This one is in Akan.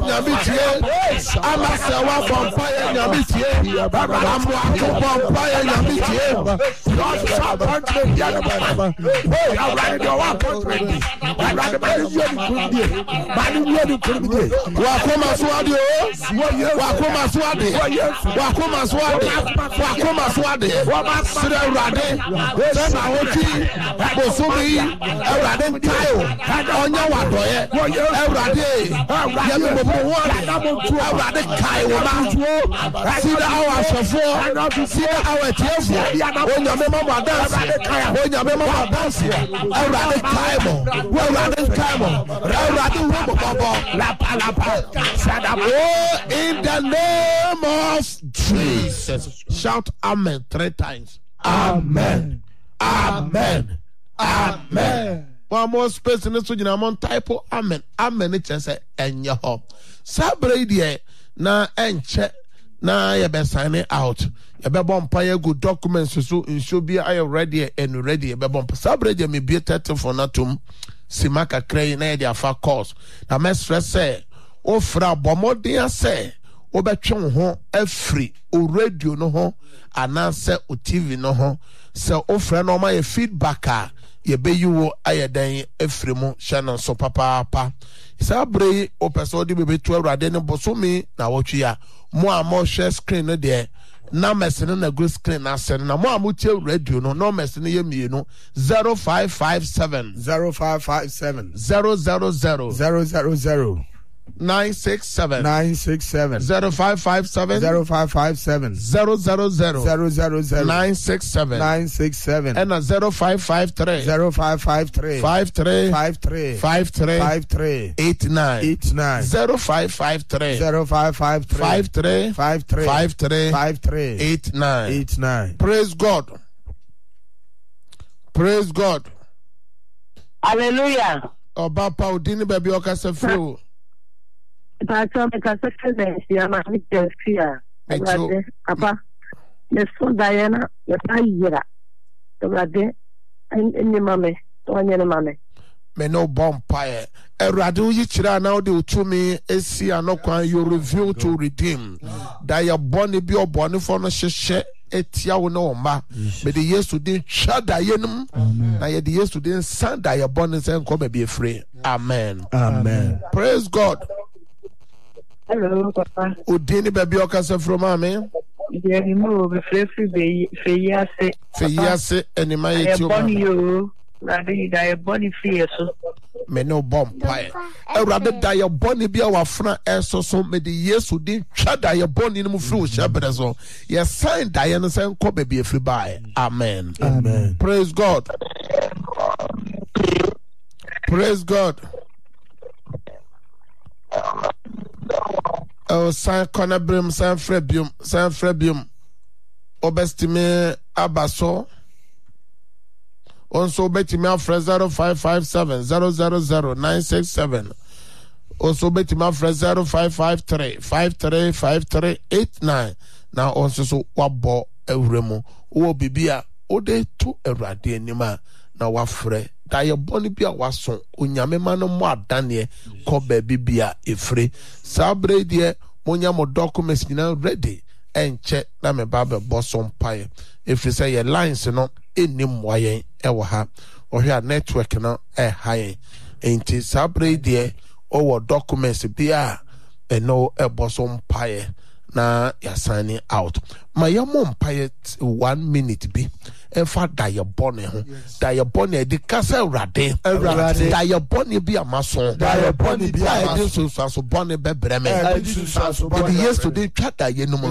Nyamitie, Amasawa Bompire Nyamitie, Amuatu Bompire Nyamitie, Wakoma Swadi, Wakoma Swadi, Wakoma Swadi, Wakoma Swadi, Sira Rade, Sena Hoti, Bosumi, Erade Tayo, Onya Wadoye, Erade, Yamubo, Erade Kayo, Sida our Shafo, Sida our Tiafo, Onya Mema Dance, Onya Mema Dance, Erade Kaimo, Erade Kaimo, Erade Wobo, in the name of Jesus. Shout amen 3 times. Amen. Amen. Amen. One more space in the studio. I'm on typo. Amen. Amen. It says enye ho. Sabre die na enche na ye be sign it out. Ye be bompire good documents so should be I ready and ready. Ye be bomp. Sabre die me be 30 for natum. Simaka krey na ye dia fa course. Na me stress say ofra bomodin say obetwe ho afri o radio no ho ananse o TV no ho se ofra no ma ye feedback a ye be yiwo ayeden afri mu channel so papa sa brei o person di be to awrade ne bosomi na wotwe ya mo share screen no de na mesene na go screen na sen na mo tie radio no no mesene ye mienu 0557 000 967 967 0557 0557 000 967 967 and 0553 0553 53 53 53 53 89 89 0553 0553 53 53 53 53 89 89. Praise God. Praise God. Hallelujah. Oba pa odini baby okase free. Pastor, because I'm a little fear. Papa, the son Diana, the fire, the rade, and the mammy, the one your mammy. Me no bompire. Eradu yichira now de utumi esi anokwan you reveal to redeem. Da ya boni bi oboni for no hye etia wo no ma. Me de Yesu din twa da yenum. Na ye de Yesu din san da ya boni se nko be be free. Amen. Amen. Praise God. Hello, Papa. Udini baby okase from mama. Yeah, you move free feyase. Feyase enima yetu. Boni you. Rather die boni free so. Me no bompire. Rather die your boni be our friend so me the Yesu din twa da your boni no free o shaberezo. Yes sign die no say nko be be free by. Amen. Amen. Praise God. Praise God. Oh, San Conabrim, San Frebium, Obestime Abaso. Also, Betty Malfred 0557 000 967. Also, Betty Malfred 0553 535389. Now, also, so wabo Euremo, O Bibia, O de to a radianima, now wafre. Daya boni bia wason onyame mano mo adane ko ba bibia efre sabre die monya mo documents nyina ready enche na me ba be bosom pae efre say ye lines no enim wayen e wo ha ohia network no e hayen enti sabre die o documents bia eno e bosom pae na ya signing out ma ya mom pae 1 minute bi efa diabone ho diabone de kasa urade diabone bi amaso diabone bi a de so bone bebreme the yesterday twa da ye no mo